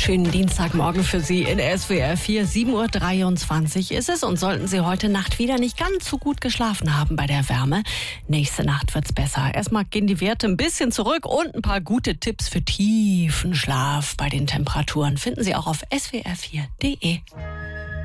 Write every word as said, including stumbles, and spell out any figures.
Schönen Dienstagmorgen für Sie in S W R vier. sieben Uhr dreiundzwanzig ist es und sollten Sie heute Nacht wieder nicht ganz so gut geschlafen haben bei der Wärme. Nächste Nacht wird's besser. Erstmal gehen die Werte ein bisschen zurück und ein paar gute Tipps für tiefen Schlaf bei den Temperaturen finden Sie auch auf S W R vier Punkt de.